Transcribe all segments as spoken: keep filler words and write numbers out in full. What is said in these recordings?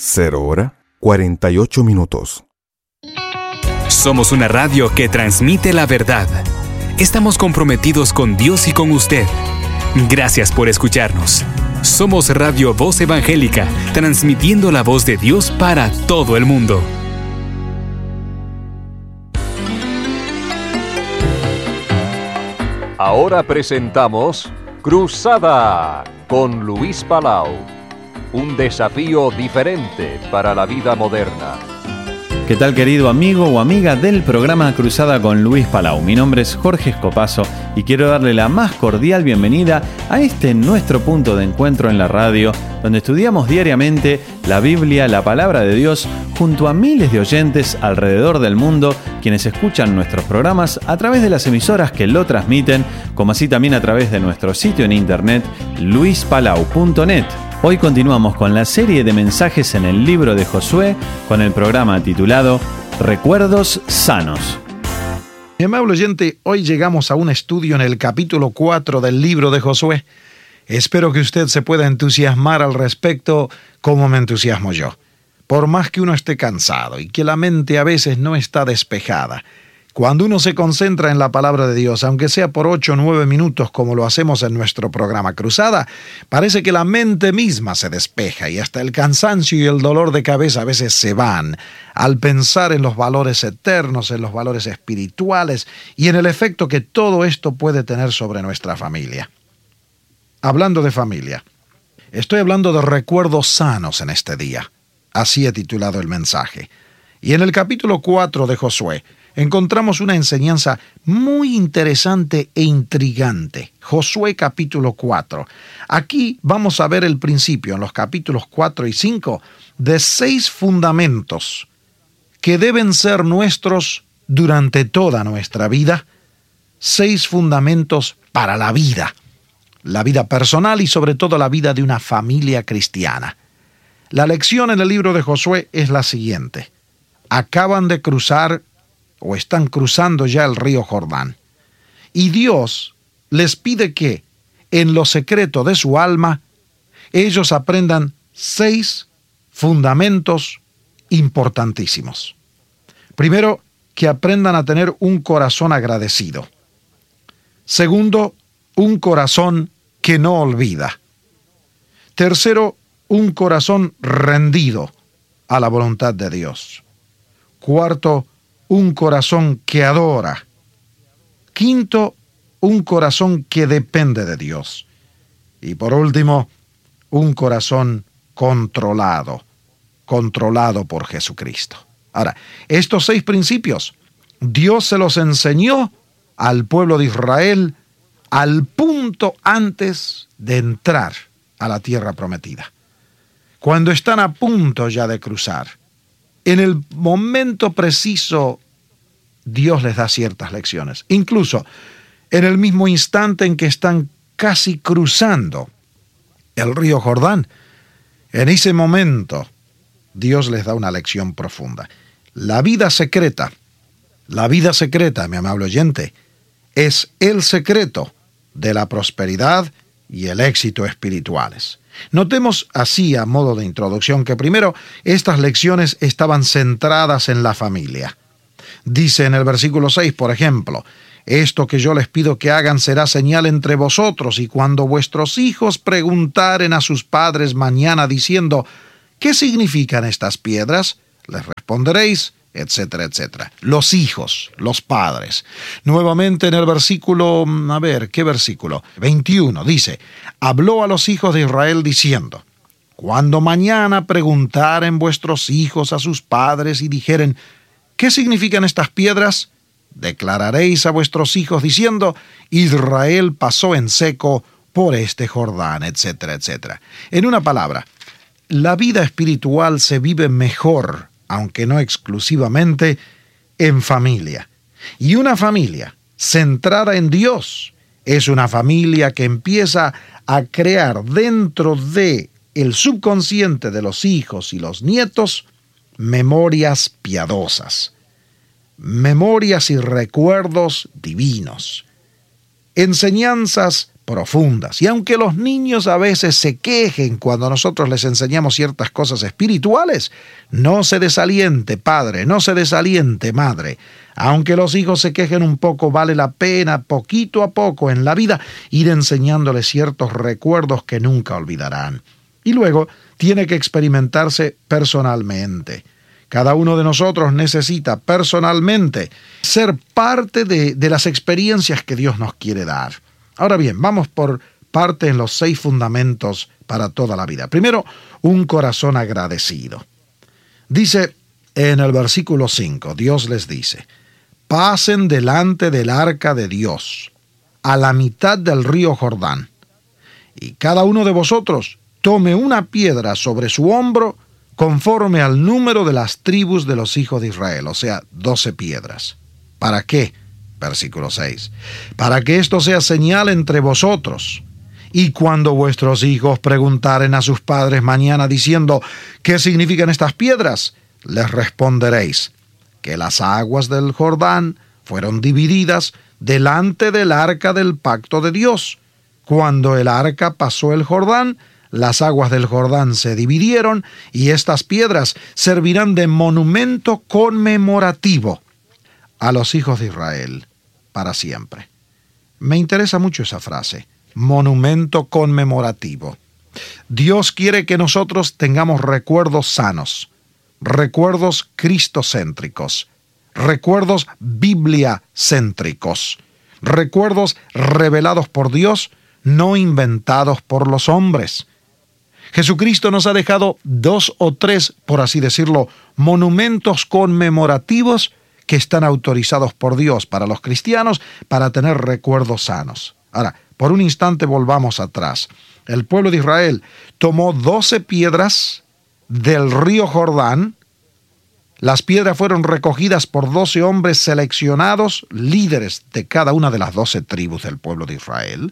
Cero hora, cuarenta y ocho minutos. Somos una radio que transmite la verdad. Estamos comprometidos con Dios y con usted. Gracias por escucharnos. Somos Radio Voz Evangélica, transmitiendo la voz de Dios para todo el mundo. Ahora presentamos Cruzada con Luis Palau. Un desafío diferente para la vida moderna. ¿Qué tal, querido amigo o amiga del programa Cruzada con Luis Palau? Mi nombre es Jorge Escopazo y quiero darle la más cordial bienvenida a este nuestro punto de encuentro en la radio, donde estudiamos diariamente la Biblia, la Palabra de Dios, junto a miles de oyentes alrededor del mundo, quienes escuchan nuestros programas a través de las emisoras que lo transmiten, como así también a través de nuestro sitio en internet, luis palau punto net. Hoy continuamos con la serie de mensajes en el libro de Josué, con el programa titulado Recuerdos Sanos. Mi amable oyente, hoy llegamos a un estudio en el capítulo cuatro del libro de Josué. Espero que usted se pueda entusiasmar al respecto como me entusiasmo yo. Por más que uno esté cansado y que la mente a veces no está despejada, cuando uno se concentra en la palabra de Dios, aunque sea por ocho o nueve minutos como lo hacemos en nuestro programa Cruzada, parece que la mente misma se despeja y hasta el cansancio y el dolor de cabeza a veces se van al pensar en los valores eternos, en los valores espirituales y en el efecto que todo esto puede tener sobre nuestra familia. Hablando de familia, estoy hablando de recuerdos sanos en este día. Así he titulado el mensaje. Y en el capítulo cuatro de Josué, encontramos una enseñanza muy interesante e intrigante. Josué capítulo cuatro. Aquí vamos a ver el principio, en los capítulos cuatro y cinco, de seis fundamentos que deben ser nuestros durante toda nuestra vida. Seis fundamentos para la vida. La vida personal y sobre todo la vida de una familia cristiana. La lección en el libro de Josué es la siguiente. Acaban de cruzar o están cruzando ya el río Jordán. Y Dios les pide que, en lo secreto de su alma, ellos aprendan seis fundamentos importantísimos. Primero, que aprendan a tener un corazón agradecido. Segundo, un corazón que no olvida. Tercero, un corazón rendido a la voluntad de Dios. Cuarto, un corazón que adora. Quinto, un corazón que depende de Dios. Y por último, un corazón controlado, controlado por Jesucristo. Ahora, estos seis principios, Dios se los enseñó al pueblo de Israel al punto antes de entrar a la tierra prometida. Cuando están a punto ya de cruzar, en el momento preciso, Dios les da ciertas lecciones. Incluso en el mismo instante en que están casi cruzando el río Jordán, en ese momento, Dios les da una lección profunda. La vida secreta, la vida secreta, mi amable oyente, es el secreto de la prosperidad y el éxito espirituales. Notemos así, a modo de introducción, que primero estas lecciones estaban centradas en la familia. Dice en el versículo seis, por ejemplo, esto que yo les pido que hagan será señal entre vosotros, y cuando vuestros hijos preguntaren a sus padres mañana diciendo, ¿qué significan estas piedras?, les responderéis, etcétera, etcétera. Los hijos, los padres. Nuevamente en el versículo, a ver, ¿qué versículo? veintiuno, dice, habló a los hijos de Israel diciendo, cuando mañana preguntaren vuestros hijos a sus padres y dijeren, ¿qué significan estas piedras?, declararéis a vuestros hijos diciendo, Israel pasó en seco por este Jordán, etcétera, etcétera. En una palabra, la vida espiritual se vive mejor, aunque no exclusivamente, en familia. Y una familia centrada en Dios es una familia que empieza a crear dentro de el subconsciente de los hijos y los nietos memorias piadosas, memorias y recuerdos divinos, enseñanzas profundas. Y aunque los niños a veces se quejen cuando nosotros les enseñamos ciertas cosas espirituales, no se desaliente, padre, no se desaliente, madre. Aunque los hijos se quejen un poco, vale la pena, poquito a poco en la vida, ir enseñándoles ciertos recuerdos que nunca olvidarán. Y luego tiene que experimentarse personalmente. Cada uno de nosotros necesita personalmente ser parte de, de las experiencias que Dios nos quiere dar. Ahora bien, vamos por parte en los seis fundamentos para toda la vida. Primero, un corazón agradecido. Dice en el versículo cinco, Dios les dice, pasen delante del arca de Dios, a la mitad del río Jordán, y cada uno de vosotros tome una piedra sobre su hombro conforme al número de las tribus de los hijos de Israel, o sea, doce piedras. ¿Para qué? Versículo seis. Para que esto sea señal entre vosotros, y cuando vuestros hijos preguntaren a sus padres mañana diciendo, ¿qué significan estas piedras? Les responderéis, que las aguas del Jordán fueron divididas delante del arca del pacto de Dios. Cuando el arca pasó el Jordán, las aguas del Jordán se dividieron y estas piedras servirán de monumento conmemorativo a los hijos de Israel para siempre. Me interesa mucho esa frase, monumento conmemorativo. Dios quiere que nosotros tengamos recuerdos sanos, recuerdos cristocéntricos, recuerdos bibliacéntricos, recuerdos revelados por Dios, no inventados por los hombres. Jesucristo nos ha dejado dos o tres, por así decirlo, monumentos conmemorativos que están autorizados por Dios para los cristianos para tener recuerdos sanos. Ahora, por un instante volvamos atrás. El pueblo de Israel tomó doce piedras del río Jordán. Las piedras fueron recogidas por doce hombres seleccionados, líderes de cada una de las doce tribus del pueblo de Israel.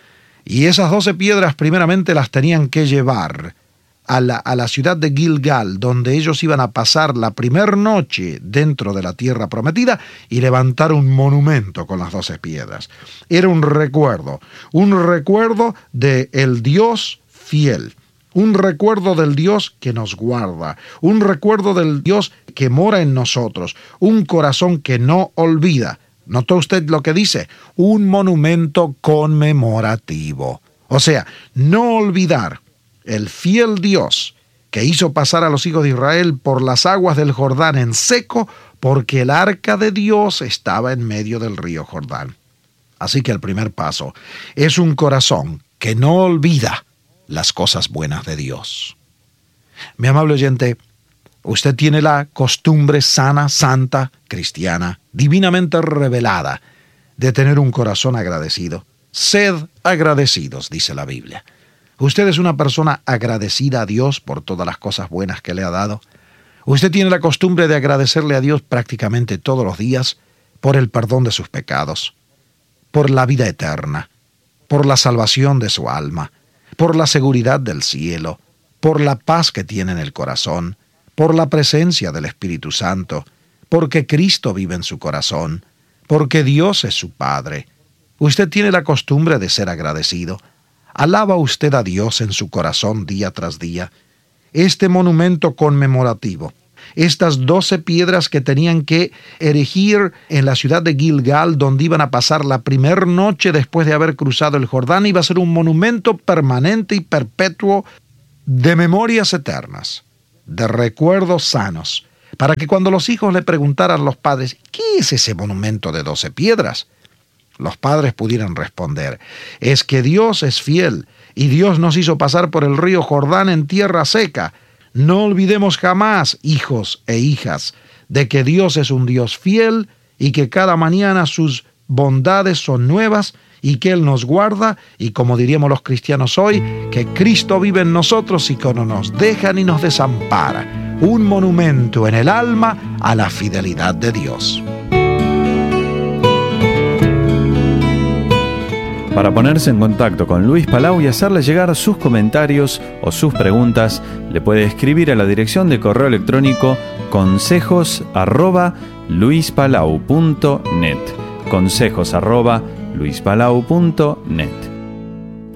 Y esas doce piedras primeramente las tenían que llevar a la, a la ciudad de Gilgal, donde ellos iban a pasar la primer noche dentro de la tierra prometida y levantar un monumento con las doce piedras. Era un recuerdo, un recuerdo del Dios fiel, un recuerdo del Dios que nos guarda, un recuerdo del Dios que mora en nosotros, un corazón que no olvida. ¿Notó usted lo que dice? Un monumento conmemorativo. O sea, no olvidar el fiel Dios que hizo pasar a los hijos de Israel por las aguas del Jordán en seco, porque el arca de Dios estaba en medio del río Jordán. Así que el primer paso es un corazón que no olvida las cosas buenas de Dios. Mi amable oyente, usted tiene la costumbre sana, santa, cristiana, divinamente revelada, de tener un corazón agradecido. Sed agradecidos, dice la Biblia. ¿Usted es una persona agradecida a Dios por todas las cosas buenas que le ha dado? ¿Usted tiene la costumbre de agradecerle a Dios prácticamente todos los días por el perdón de sus pecados, por la vida eterna, por la salvación de su alma, por la seguridad del cielo, por la paz que tiene en el corazón, por la presencia del Espíritu Santo, porque Cristo vive en su corazón, porque Dios es su Padre? ¿Usted tiene la costumbre de ser agradecido? ¿Alaba usted a Dios en su corazón día tras día? Este monumento conmemorativo, estas doce piedras que tenían que erigir en la ciudad de Gilgal, donde iban a pasar la primer noche después de haber cruzado el Jordán, iba a ser un monumento permanente y perpetuo de memorias eternas, de recuerdos sanos, para que cuando los hijos le preguntaran a los padres, ¿qué es ese monumento de doce piedras?, los padres pudieran responder, es que Dios es fiel y Dios nos hizo pasar por el río Jordán en tierra seca. No olvidemos jamás, hijos e hijas, de que Dios es un Dios fiel y que cada mañana sus bondades son nuevas y que Él nos guarda, y como diríamos los cristianos hoy, que Cristo vive en nosotros y que no nos deja ni nos desampara. Un monumento en el alma a la fidelidad de Dios. Para ponerse en contacto con Luis Palau y hacerle llegar sus comentarios o sus preguntas, le puede escribir a la dirección de correo electrónico consejos arroba luispalau punto net. consejos arroba luispalau punto net.